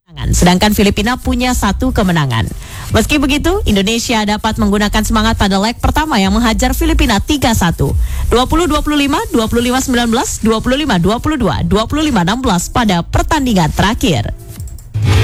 Sedangkan Filipina punya 1 kemenangan. Meski begitu, Indonesia dapat menggunakan semangat pada leg pertama yang menghajar Filipina 3-1. 20-25, 25-19, 25-22, 25-16 pada pertandingan terakhir.